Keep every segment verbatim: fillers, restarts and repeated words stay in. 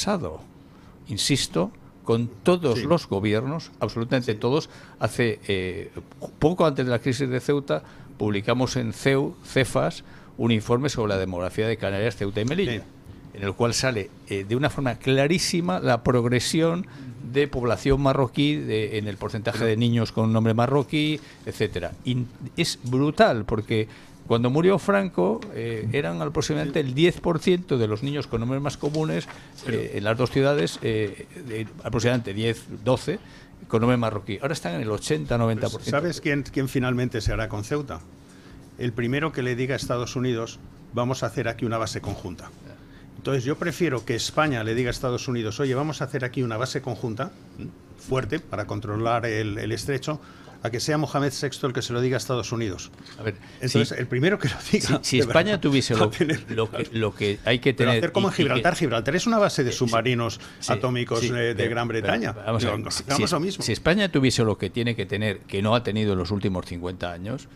pasado, insisto, con todos sí. los gobiernos, absolutamente sí. todos. Hace eh, poco antes de la crisis de Ceuta, publicamos en C E U, Cefas, un informe sobre la demografía de Canarias, Ceuta y Melilla, sí. en el cual sale eh, de una forma clarísima la progresión de población marroquí, de, en el porcentaje de niños con nombre marroquí, etcétera. Y es brutal, porque cuando murió Franco eh, eran aproximadamente el diez por ciento de los niños con nombres más comunes eh, en las dos ciudades, eh, de, aproximadamente diez, doce, con nombre marroquí. Ahora están en el ochenta, noventa por ciento. ¿Sabes quién, quién finalmente se hará con Ceuta? El primero que le diga a Estados Unidos, vamos a hacer aquí una base conjunta. Entonces yo prefiero que España le diga a Estados Unidos, oye, vamos a hacer aquí una base conjunta fuerte para controlar el, el estrecho, a que sea Mohamed sexto el que se lo diga a Estados Unidos. A ver, entonces, si, el primero que lo diga... Si, si España verdad, tuviese lo, tener, lo, que, lo que hay que tener... Pero hacer como en Gibraltar. Que, Gibraltar es una base de submarinos sí, atómicos sí, de, de pero, Gran Bretaña. Pero, vamos a ver, si, si, lo mismo. Si España tuviese lo que tiene que tener, que no ha tenido en los últimos cincuenta años,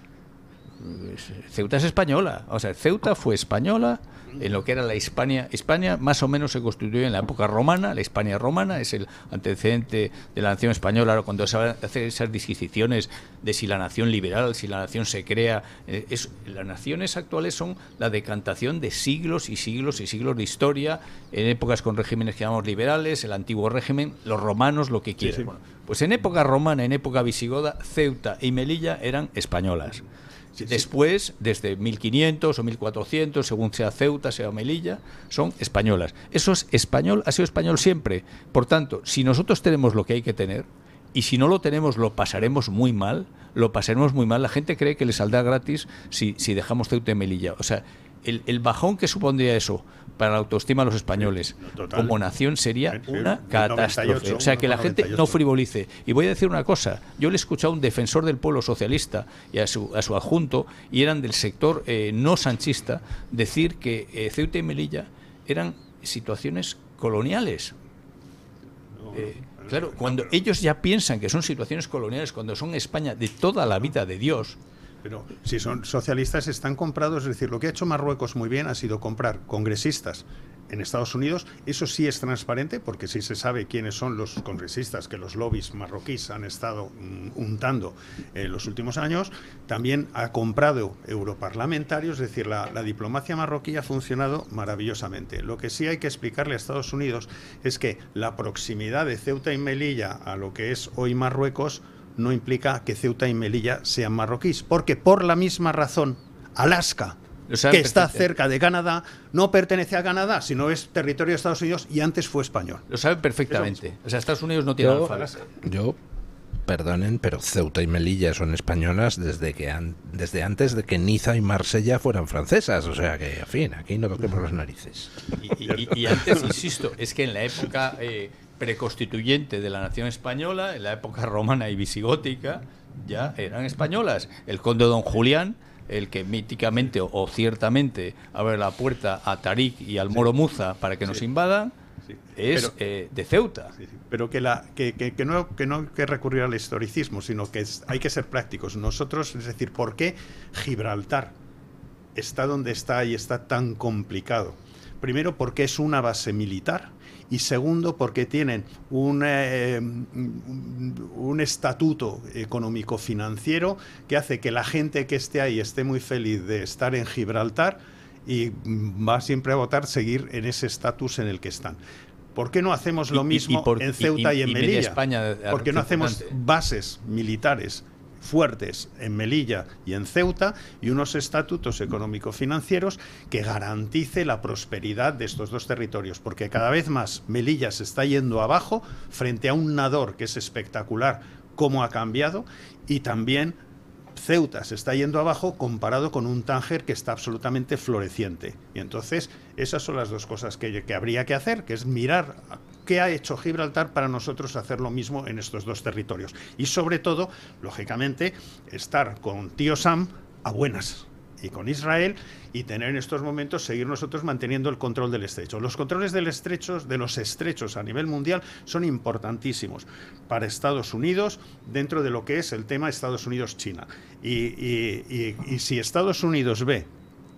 Ceuta es española. O sea, Ceuta fue española en lo que era la Hispania. Hispania más o menos se constituyó en la época romana. La Hispania romana es el antecedente de la nación española. Cuando se hacen esas disquisiciones de si la nación liberal, si la nación se crea, es, las naciones actuales son la decantación de siglos y siglos y siglos de historia, en épocas con regímenes que llamamos liberales, el antiguo régimen, los romanos, lo que quieran. Sí, sí. Bueno, pues en época romana, en época visigoda, Ceuta y Melilla eran españolas. Después, desde mil quinientos o mil cuatrocientos, según sea Ceuta, sea Melilla, son españolas. Eso es español, ha sido español siempre. Por tanto, si nosotros tenemos lo que hay que tener, y si no lo tenemos, lo pasaremos muy mal, lo pasaremos muy mal. La gente cree que le saldrá gratis si, si dejamos Ceuta y Melilla. O sea, el, el bajón que supondría eso para la autoestima de los españoles Total. como nación sería una catástrofe. O sea, que la gente no frivolice. Y voy a decir una cosa, yo le he escuchado a un defensor del pueblo socialista y a su, a su adjunto, y eran del sector eh, no sanchista, decir que eh, Ceuta y Melilla eran situaciones coloniales. Eh, claro, cuando ellos ya piensan que son situaciones coloniales, cuando son España de toda la vida de Dios... Pero si son socialistas están comprados, es decir, lo que ha hecho Marruecos muy bien ha sido comprar congresistas en Estados Unidos. Eso sí es transparente porque sí se sabe quiénes son los congresistas que los lobbies marroquíes han estado mm, untando en los últimos años. También ha comprado europarlamentarios, es decir, la, la diplomacia marroquí ha funcionado maravillosamente. Lo que sí hay que explicarle a Estados Unidos es que la proximidad de Ceuta y Melilla a lo que es hoy Marruecos no implica que Ceuta y Melilla sean marroquíes, porque por la misma razón, Alaska, que está cerca de Canadá, no pertenece a Canadá, sino es territorio de Estados Unidos y antes fue español. Lo saben perfectamente. O sea, Estados Unidos no tiene yo, alfabeto. Yo, perdonen, pero Ceuta y Melilla son españolas desde que an, desde antes de que Niza y Marsella fueran francesas. O sea que, en fin, aquí no toquemos las narices. Y, y, y antes, insisto, es que en la época... Eh, preconstituyente de la nación española, en la época romana y visigótica, ya eran españolas. El conde Don Julián, el que míticamente o, o ciertamente abre la puerta a Tarik y al Moro Muza para que nos sí. invadan, sí. es pero, eh, de Ceuta. Sí, sí. Pero que, la, que, que, que, no, que no hay que recurrir al historicismo, sino que es, hay que ser prácticos. Nosotros, es decir, ¿por qué Gibraltar está donde está y está tan complicado? Primero, porque es una base militar. Y segundo, porque tienen un, eh, un estatuto económico-financiero que hace que la gente que esté ahí esté muy feliz de estar en Gibraltar y va siempre a votar seguir en ese estatus en el que están. ¿Por qué no hacemos lo mismo y, y por, en Ceuta y, y, y en Melilla? España, ¿Por qué no hacemos bases militares fuertes en Melilla y en Ceuta y unos estatutos económico-financieros que garantice la prosperidad de estos dos territorios? Porque cada vez más Melilla se está yendo abajo frente a un Nador que es espectacular cómo ha cambiado, y también Ceuta se está yendo abajo comparado con un Tánger que está absolutamente floreciente. Y entonces esas son las dos cosas que, que habría que hacer, que es mirar qué ha hecho Gibraltar para nosotros hacer lo mismo en estos dos territorios. Y sobre todo, lógicamente, estar con tío Sam a buenas y con Israel, y tener en estos momentos, seguir nosotros manteniendo el control del estrecho. Los controles del estrecho, de los estrechos a nivel mundial son importantísimos para Estados Unidos dentro de lo que es el tema Estados Unidos-China. Y, y, y, y si Estados Unidos ve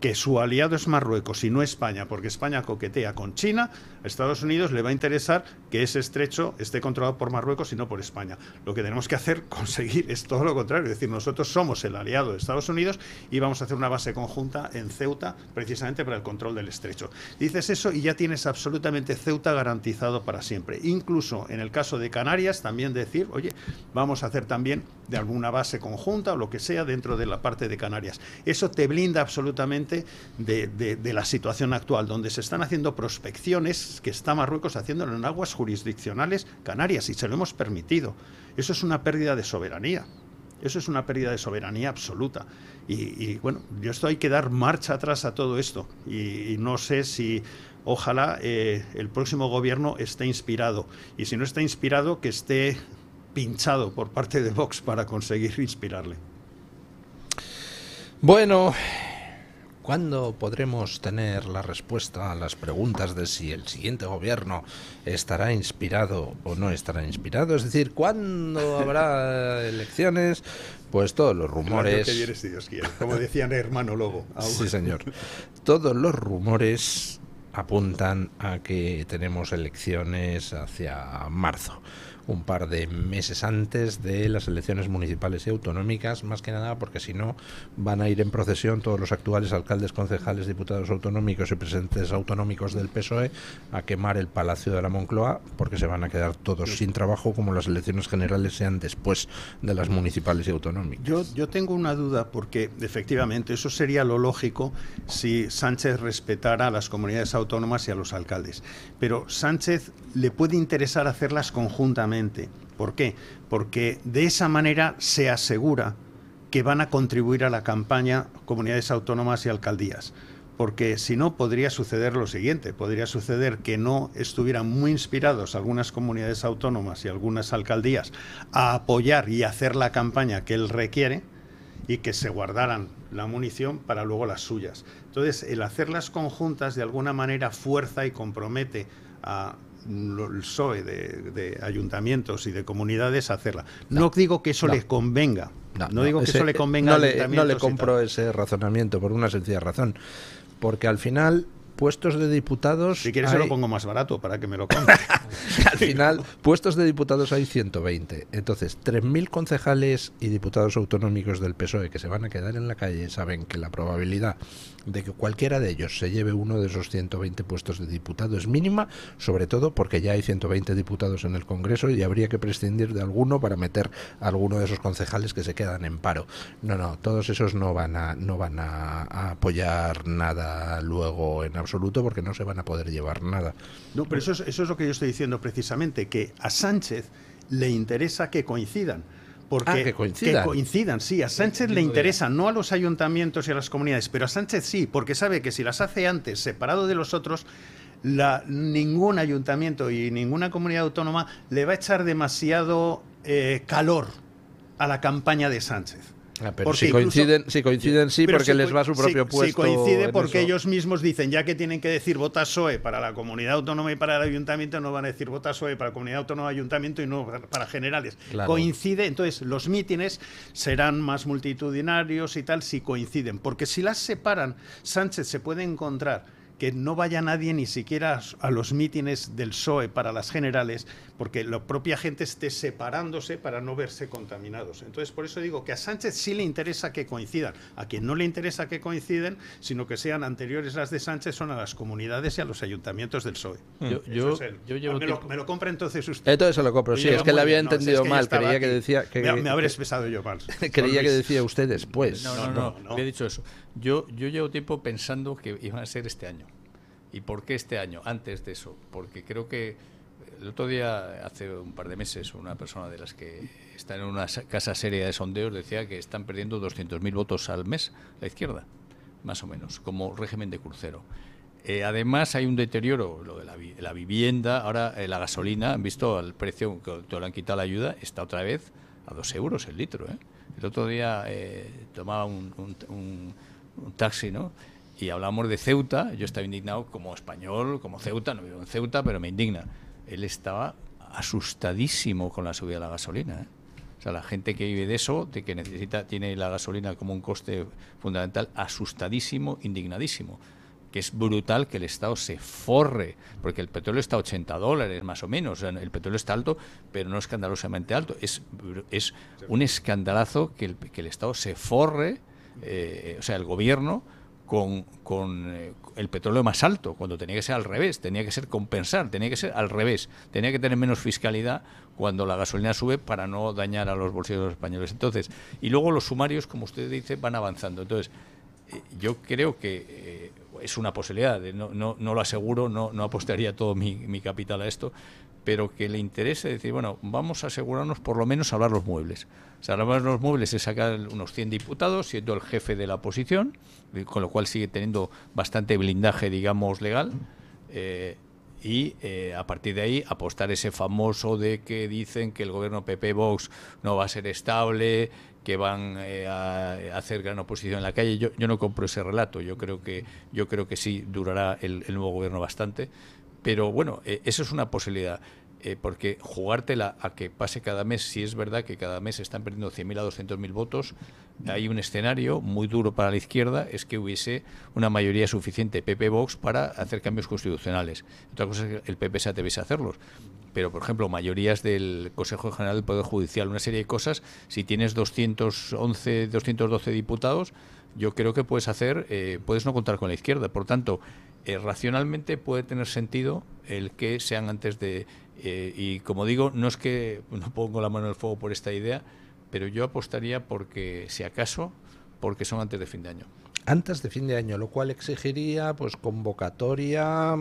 que su aliado es Marruecos y no España, porque España coquetea con China, a Estados Unidos le va a interesar que ese estrecho esté controlado por Marruecos y no por España. Lo que tenemos que hacer, conseguir, es todo lo contrario, es decir, nosotros somos el aliado de Estados Unidos y vamos a hacer una base conjunta en Ceuta, precisamente para el control del estrecho. Dices eso y ya tienes absolutamente Ceuta garantizado para siempre. Incluso en el caso de Canarias, también decir, oye, vamos a hacer también de alguna base conjunta o lo que sea dentro de la parte de Canarias. Eso te blinda absolutamente De, de, de la situación actual, donde se están haciendo prospecciones que está Marruecos haciéndolo en aguas jurisdiccionales canarias y se lo hemos permitido. Eso es una pérdida de soberanía. Eso es una pérdida de soberanía absoluta. Y, y bueno, yo esto hay que dar marcha atrás a todo esto. Y, y no sé si, ojalá, eh, el próximo gobierno esté inspirado. Y si no está inspirado, que esté pinchado por parte de Vox para conseguir inspirarle. Bueno, ¿cuándo podremos tener la respuesta a las preguntas de si el siguiente gobierno estará inspirado o no estará inspirado? Es decir, ¿cuándo habrá elecciones? Pues todos los rumores... Que viene, si Dios quiere, como decían hermano Lobo. Sí, señor. Todos los rumores apuntan a que tenemos elecciones hacia marzo, un par de meses antes de las elecciones municipales y autonómicas, más que nada porque si no van a ir en procesión todos los actuales alcaldes, concejales, diputados autonómicos y presidentes autonómicos del P S O E a quemar el Palacio de la Moncloa, porque se van a quedar todos sin trabajo como las elecciones generales sean después de las municipales y autonómicas. Yo, yo tengo una duda, porque efectivamente eso sería lo lógico si Sánchez respetara a las comunidades autónomas y a los alcaldes, pero Sánchez le puede interesar hacerlas conjuntamente. ¿Por qué? Porque de esa manera se asegura que van a contribuir a la campaña comunidades autónomas y alcaldías. Porque si no, podría suceder lo siguiente. Podría suceder que no estuvieran muy inspirados algunas comunidades autónomas y algunas alcaldías a apoyar y hacer la campaña que él requiere y que se guardaran la munición para luego las suyas. Entonces, el hacerlas conjuntas de alguna manera fuerza y compromete a el P S O E de, de ayuntamientos y de comunidades a hacerla. No, no digo que eso no. le convenga. No, no, no digo que ese, eso le convenga. No le, no le compro ese razonamiento por una sencilla razón. Porque al final, puestos de diputados... Si quieres hay... se lo pongo más barato para que me lo compre. Al final, puestos de diputados hay ciento veinte. Entonces, tres mil concejales y diputados autonómicos del P S O E que se van a quedar en la calle saben que la probabilidad de que cualquiera de ellos se lleve uno de esos ciento veinte puestos de diputado es mínima, sobre todo porque ya hay ciento veinte diputados en el Congreso y habría que prescindir de alguno para meter a alguno de esos concejales que se quedan en paro. No, no, todos esos no van a, no van a, a apoyar nada luego en absoluto, porque no se van a poder llevar nada. No, pero eso es, eso es lo que yo estoy diciendo precisamente, que a Sánchez le interesa que coincidan. Porque ah, que coincidan. Que coincidan, sí. A Sánchez le interesa, no a los ayuntamientos y a las comunidades, pero a Sánchez sí, porque sabe que si las hace antes, separado de los otros, la, ningún ayuntamiento y ninguna comunidad autónoma le va a echar demasiado eh, calor a la campaña de Sánchez. Ah, pero si coinciden, si coinciden sí, porque si, les va su propio si, puesto. Si coincide porque eso. Ellos mismos dicen, ya que tienen que decir vota P S O E para la comunidad autónoma y para el ayuntamiento, no van a decir vota P S O E para la comunidad autónoma y ayuntamiento y no para generales. Claro. Coincide, entonces los mítines serán más multitudinarios y tal si coinciden, porque si las separan, Sánchez se puede encontrar que no vaya nadie ni siquiera a los mítines del P S O E para las generales, porque la propia gente esté separándose para no verse contaminados. Entonces, por eso digo que a Sánchez sí le interesa que coincidan. A quien no le interesa que coinciden, sino que sean anteriores las de Sánchez, son a las comunidades y a los ayuntamientos del P S O E. Yo, yo, es el, yo llevo me, lo, me lo compra entonces usted. Entonces se lo compro, sí, es que le había bien, entendido no, si es que mal, creía aquí. que decía... Que, me, me habré expresado yo mal. Creía que decía usted después. No, no, no, no, no, no. He dicho eso. Yo, yo llevo tiempo pensando que iban a ser este año. ¿Y por qué este año? Antes de eso. Porque creo que el otro día, hace un par de meses, una persona de las que está en una casa seria de sondeos decía que están perdiendo doscientos mil votos al mes la izquierda, más o menos, como régimen de crucero. Eh, además, hay un deterioro, lo de la, vi la vivienda, ahora eh, la gasolina, han visto el precio, que te lo han quitado la ayuda, está otra vez a dos euros el litro. ¿eh? El otro día eh, tomaba un, un, un, un taxi, ¿no? Y hablamos de Ceuta, yo estaba indignado como español, como Ceuta, no vivo en Ceuta, pero me indigna. Él estaba asustadísimo con la subida de la gasolina. ¿eh? O sea, la gente que vive de eso, de que necesita, tiene la gasolina como un coste fundamental, asustadísimo, indignadísimo. Que es brutal que el Estado se forre, porque el petróleo está a ochenta dólares más o menos, o sea, el petróleo está alto, pero no escandalosamente alto. Es, es un escandalazo que el, que el Estado se forre, eh, o sea, el gobierno, con, con eh, el petróleo más alto, cuando tenía que ser al revés, tenía que ser compensar, tenía que ser al revés, tenía que tener menos fiscalidad cuando la gasolina sube para no dañar a los bolsillos de los españoles. Entonces, y luego los sumarios, como usted dice, van avanzando. Entonces, eh, yo creo que eh, es una posibilidad, de, no, no, no lo aseguro, no, no apostaría todo mi, mi capital a esto, pero que le interese decir, bueno, vamos a asegurarnos por lo menos salvar los muebles. Salvar los muebles es sacar unos cien diputados, siendo el jefe de la oposición, con lo cual sigue teniendo bastante blindaje, digamos, legal, eh, y eh, a partir de ahí apostar ese famoso de que dicen que el gobierno P P-Vox no va a ser estable, que van eh, a hacer gran oposición en la calle. Yo, yo no compro ese relato, yo creo que, yo creo que sí durará el, el nuevo gobierno bastante. Pero bueno, eh, eso es una posibilidad, eh, porque jugártela a que pase cada mes, si es verdad que cada mes se están perdiendo cien mil a doscientos mil votos, hay un escenario muy duro para la izquierda, es que hubiese una mayoría suficiente P P-Vox para hacer cambios constitucionales. Otra cosa es que el P P se atreviese a hacerlos. Pero, por ejemplo, mayorías del Consejo General del Poder Judicial, una serie de cosas, si tienes doscientos once, doscientos doce diputados, yo creo que puedes hacer, eh, puedes no contar con la izquierda. Por tanto, eh, racionalmente puede tener sentido el que sean antes de... Eh, y como digo, no es que no pongo la mano en el fuego por esta idea, pero yo apostaría porque, si acaso, porque son antes de fin de año. Antes de fin de año, lo cual exigiría pues convocatoria,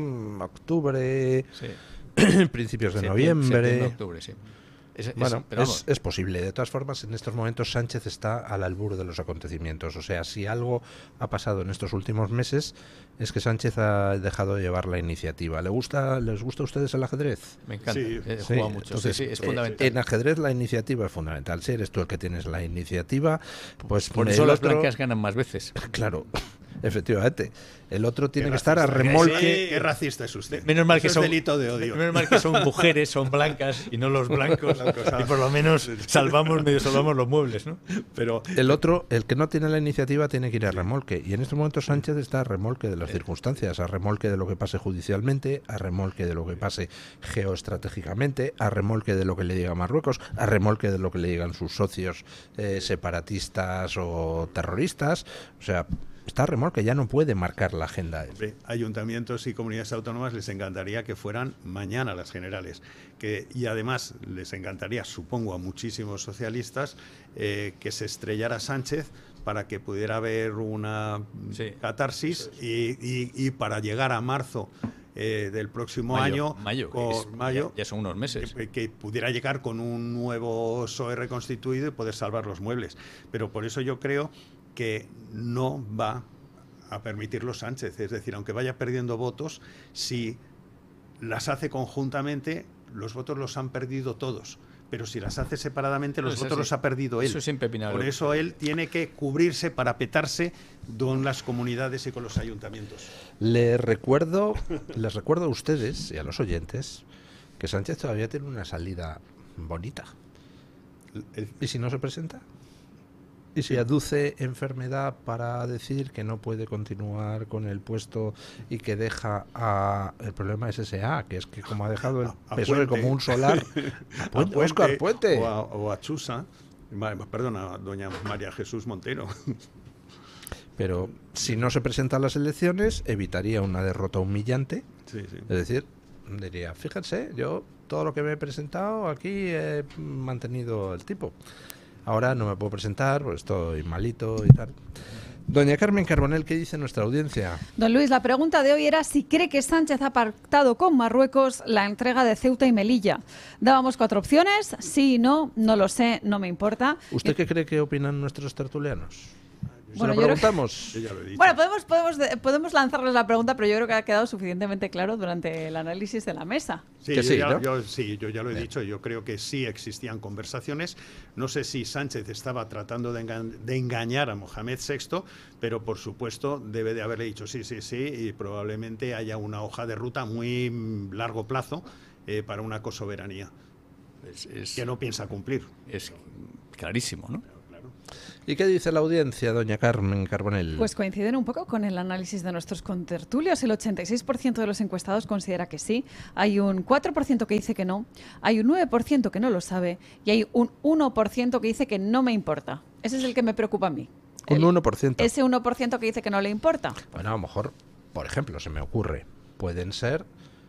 octubre, sí. principios de septiembre, noviembre. Septiembre, octubre, sí. Es, bueno, es, pero es, es posible. De todas formas, en estos momentos Sánchez está al albur de los acontecimientos. O sea, si algo ha pasado en estos últimos meses es que Sánchez ha dejado de llevar la iniciativa. ¿Le gusta, ¿Les gusta a ustedes el ajedrez? Me encanta. Sí. He sí, jugado mucho. Entonces, sí, sí, es eh, fundamental. En ajedrez la iniciativa es fundamental. Si eres tú el que tienes la iniciativa, pues por eso las otro... blancas ganan más veces. Claro. Efectivamente. El otro tiene Qué que estar a racista, remolque. Qué, qué racista es usted. Menos mal, Eso que es son, delito de odio. menos mal que son mujeres, son blancas y no los blancos. Y por lo menos salvamos, medio salvamos los muebles, ¿no? Pero El otro, el que no tiene la iniciativa, tiene que ir a remolque. Y en este momento Sánchez está a remolque de las circunstancias, a remolque de lo que pase judicialmente, a remolque de lo que pase geoestratégicamente, a remolque de lo que le diga Marruecos, a remolque de lo que le digan sus socios eh, separatistas o terroristas. O sea, está a remolque, ya no puede marcar la agenda. Hombre, ayuntamientos y comunidades autónomas les encantaría que fueran mañana las generales. Que, y además les encantaría, supongo, a muchísimos socialistas eh, que se estrellara Sánchez para que pudiera haber una sí. catarsis y, y, y para llegar a marzo eh, del próximo mayo, año, mayo, con, es, mayo ya, ya son unos meses, que, que pudiera llegar con un nuevo P S O E reconstituido y poder salvar los muebles. Pero por eso yo creo que no va a permitirlo Sánchez. Es decir, aunque vaya perdiendo votos, si las hace conjuntamente, los votos los han perdido todos. Pero si las hace separadamente, los eso votos sí. los ha perdido él. Eso es impepinable. Por eso él tiene que cubrirse, parapetarse con las comunidades y con los ayuntamientos. Les recuerdo, les recuerdo a ustedes y a los oyentes que Sánchez todavía tiene una salida bonita. El, ¿Y si no se presenta? ¿Y si aduce enfermedad para decir que no puede continuar con el puesto y que deja a... El problema es ese A, que es que como ha dejado el a, a P S O E como un solar... a Puente, a Óscar Puente. O a, o a Chusa, perdona, doña María Jesús Montero. Pero si no se presenta a las elecciones, evitaría una derrota humillante. Sí, sí. Es decir, diría, fíjense, yo todo lo que me he presentado aquí he mantenido el tipo. Ahora no me puedo presentar, pues estoy malito y tal. Doña Carmen Carbonell, ¿qué dice nuestra audiencia? Don Luis, la pregunta de hoy era si cree que Sánchez ha pactado con Marruecos la entrega de Ceuta y Melilla. Dábamos cuatro opciones, sí, no, no lo sé, no me importa. ¿Usted qué cree que opinan nuestros tertuliaanos? ¿Se Bueno, lo preguntamos? Yo ya lo he dicho. Bueno, podemos, podemos, podemos lanzarles la pregunta, pero yo creo que ha quedado suficientemente claro durante el análisis de la mesa. Sí, que yo sí, ya, ¿no? yo, sí, yo ya lo he dicho. Yo creo que sí existían conversaciones. No sé si Sánchez estaba tratando de, enga de engañar a Mohamed sexto, pero por supuesto debe de haberle dicho sí, sí, sí, y probablemente haya una hoja de ruta muy largo plazo eh, para una cosoberanía. es, es, que no piensa cumplir. Es clarísimo, ¿no? ¿Y qué dice la audiencia, doña Carmen Carbonell? Pues coinciden un poco con el análisis de nuestros contertulios. El ochenta y seis por ciento de los encuestados considera que sí, hay un cuatro por ciento que dice que no, hay un nueve por ciento que no lo sabe y hay un uno por ciento que dice que no me importa. Ese es el que me preocupa a mí. Un el, uno por ciento. Ese uno por ciento que dice que no le importa. Bueno, a lo mejor, por ejemplo, se me ocurre, pueden ser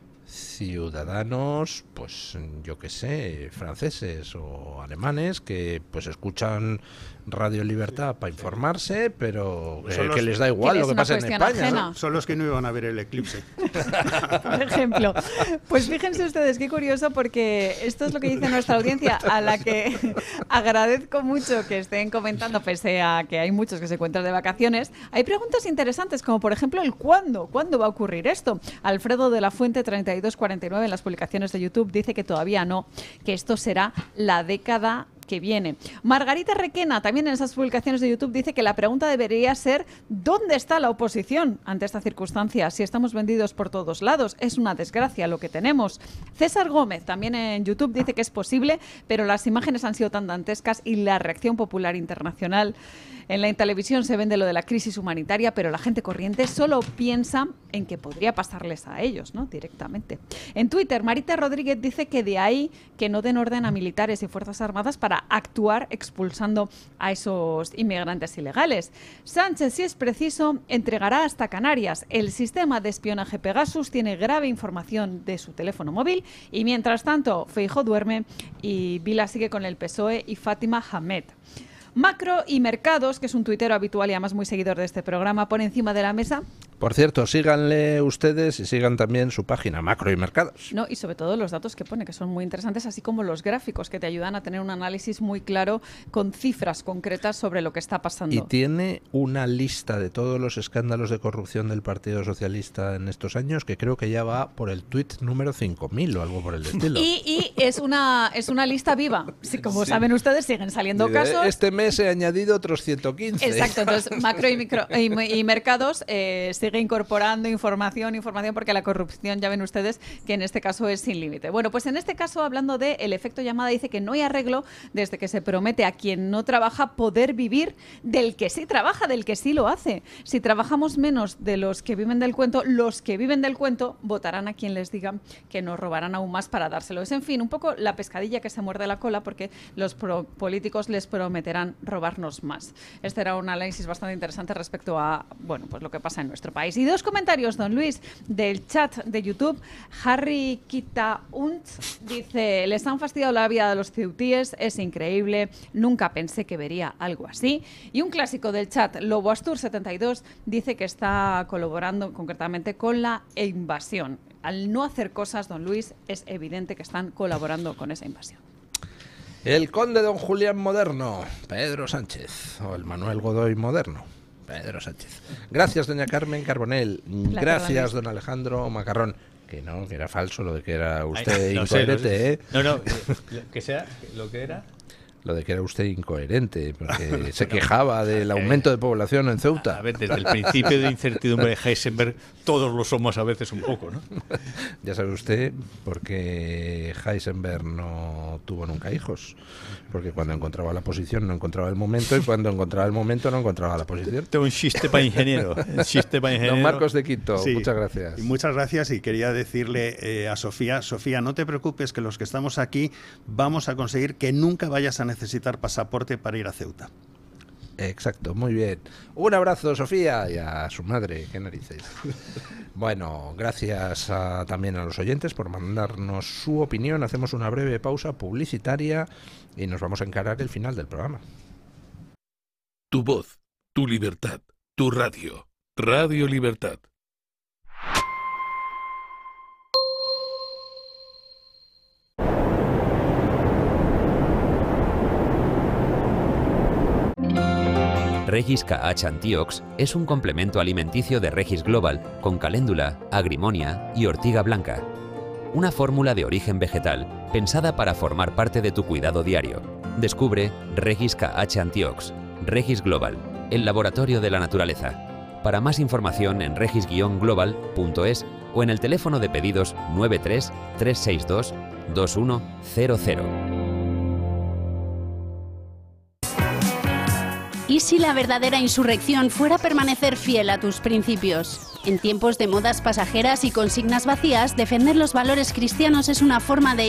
ciudadanos, pues yo qué sé, franceses o alemanes que pues escuchan Radio Libertad para informarse, pero eh, que les da igual lo que pasa en España, ¿no? Son los que no iban a ver el eclipse. Por ejemplo. Pues fíjense ustedes, qué curioso, porque esto es lo que dice nuestra audiencia, a la que agradezco mucho que estén comentando, pese a que hay muchos que se encuentran de vacaciones. Hay preguntas interesantes, como por ejemplo el cuándo. ¿Cuándo va a ocurrir esto? Alfredo de la Fuente, treinta y dos cuarenta y nueve, en las publicaciones de YouTube, dice que todavía no, que esto será la década que viene. Margarita Requena, también en esas publicaciones de YouTube, dice que la pregunta debería ser ¿dónde está la oposición ante esta circunstancia? Si estamos vendidos por todos lados, es una desgracia lo que tenemos. César Gómez, también en YouTube, dice que es posible, pero las imágenes han sido tan dantescas y la reacción popular internacional. En la televisión se vende lo de la crisis humanitaria, pero la gente corriente solo piensa en que podría pasarles a ellos, ¿no? Directamente. En Twitter, Marita Rodríguez dice que de ahí que no den orden a militares y fuerzas armadas para actuar expulsando a esos inmigrantes ilegales. Sánchez, si es preciso, entregará hasta Canarias. El sistema de espionaje Pegasus tiene grave información de su teléfono móvil y mientras tanto Feijóo duerme y Vila sigue con el P S O E y Fátima Hamed. Macro y Mercados, que es un tuitero habitual y además muy seguidor de este programa, pone encima de la mesa. Por cierto, síganle ustedes y sigan también su página, Macro y Mercados. No, y sobre todo los datos que pone, que son muy interesantes, así como los gráficos que te ayudan a tener un análisis muy claro con cifras concretas sobre lo que está pasando. Y tiene una lista de todos los escándalos de corrupción del Partido Socialista en estos años que creo que ya va por el tuit número cinco mil o algo por el estilo. Y, y es una es una lista viva. Sí, como sí. Saben ustedes, siguen saliendo de, casos. Este mes he añadido otros ciento quince. Exacto, entonces Macro y, micro, y, y Mercados eh, sigue incorporando información, información, porque la corrupción, ya ven ustedes, que en este caso es sin límite. Bueno, pues en este caso, hablando del efecto llamada, dice que no hay arreglo desde que se promete a quien no trabaja poder vivir del que sí trabaja, del que sí lo hace. Si trabajamos menos de los que viven del cuento, los que viven del cuento votarán a quien les diga que nos robarán aún más para dárselo. Es, en fin, un poco la pescadilla que se muerde la cola, porque los pro políticos les prometerán robarnos más. Este era un análisis bastante interesante respecto a, bueno, pues lo que pasa en nuestro país. Y dos comentarios, don Luis, del chat de YouTube. Harry Kitaunt dice: les han fastidiado la vida de los ceutíes, es increíble, nunca pensé que vería algo así. Y un clásico del chat, Lobo Astur setenta y dos, dice que está colaborando concretamente con la invasión. Al no hacer cosas, don Luis, es evidente que están colaborando con esa invasión. El conde don Julián moderno, Pedro Sánchez, o el Manuel Godoy moderno, Pedro Sánchez. Gracias, doña Carmen Carbonell. Gracias, don Alejandro Macarrón. Que no, que era falso lo de que era usted Ay, no incoherente, sé, no sé. ¿eh? No, no, que sea lo que era. Lo de que era usted incoherente, porque se quejaba del aumento de población en Ceuta. A ver, desde el principio de incertidumbre de Heisenberg, todos lo somos a veces un poco, ¿no? Ya sabe usted por qué Heisenberg no tuvo nunca hijos. Porque cuando encontraba la posición no encontraba el momento, y cuando encontraba el momento no encontraba la posición. Tengo un chiste para ingeniero. Un chiste para ingeniero. Don Marcos de Quito, sí, muchas gracias. Y muchas gracias, y quería decirle eh, a Sofía, Sofía, no te preocupes, que los que estamos aquí vamos a conseguir que nunca vayas a necesitar pasaporte para ir a Ceuta. Exacto, muy bien. Un abrazo, Sofía, y a su madre, qué narices. Bueno, gracias a, también a los oyentes por mandarnos su opinión. Hacemos una breve pausa publicitaria y nos vamos a encarar el final del programa. Tu voz, tu libertad, tu radio. Radio Libertad. Regis K H Antiox es un complemento alimenticio de Regis Global con caléndula, agrimonia y ortiga blanca. Una fórmula de origen vegetal pensada para formar parte de tu cuidado diario. Descubre Regis K H Antiox. Regis Global, el laboratorio de la naturaleza. Para más información en regis guion global punto es o en el teléfono de pedidos nueve tres tres seis dos dos uno cero cero. ¿Y si la verdadera insurrección fuera permanecer fiel a tus principios? En tiempos de modas pasajeras y consignas vacías, defender los valores cristianos es una forma de